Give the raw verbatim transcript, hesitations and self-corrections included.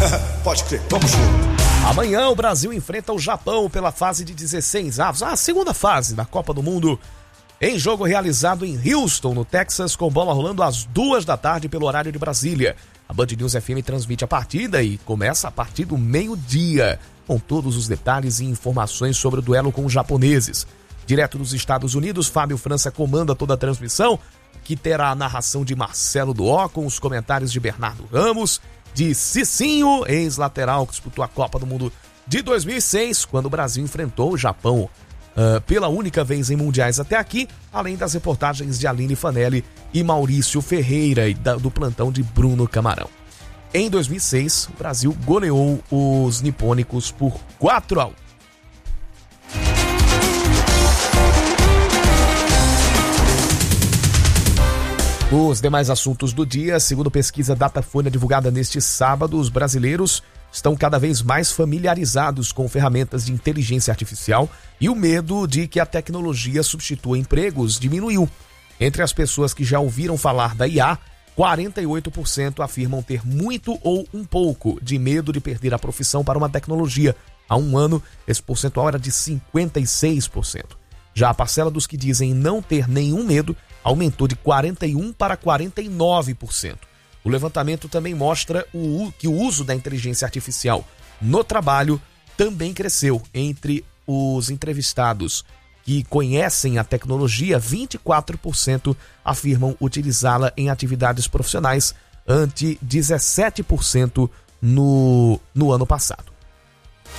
Pode crer, vamos junto. Amanhã o Brasil enfrenta o Japão pela fase de dezesseis avos, a segunda fase da Copa do Mundo, em jogo realizado em Houston, no Texas, com bola rolando às duas da tarde pelo horário de Brasília. A Band News F M transmite a partida e começa a partir do meio-dia, com todos os detalhes e informações sobre o duelo com os japoneses. Direto dos Estados Unidos, Fábio França comanda toda a transmissão, que terá a narração de Marcelo Duó, com os comentários de Bernardo Ramos, de Cicinho, ex-lateral que disputou a Copa do Mundo de dois mil e seis, quando o Brasil enfrentou o Japão uh, pela única vez em mundiais até aqui, além das reportagens de Aline Fanelli e Maurício Ferreira e da, do plantão de Bruno Camarão. Em dois mil e seis, o Brasil goleou os nipônicos por quatro a um. Os demais assuntos do dia, segundo pesquisa Datafolha divulgada neste sábado, os brasileiros estão cada vez mais familiarizados com ferramentas de inteligência artificial e o medo de que a tecnologia substitua empregos diminuiu. Entre as pessoas que já ouviram falar da I A, quarenta e oito por cento afirmam ter muito ou um pouco de medo de perder a profissão para uma tecnologia. Há um ano, esse percentual era de cinquenta e seis por cento. Já a parcela dos que dizem não ter nenhum medo aumentou de quarenta e um por cento para quarenta e nove por cento. O levantamento também mostra o, que o uso da inteligência artificial no trabalho também cresceu. Entre os entrevistados que conhecem a tecnologia, vinte e quatro por cento afirmam utilizá-la em atividades profissionais, ante dezessete por cento no, no ano passado.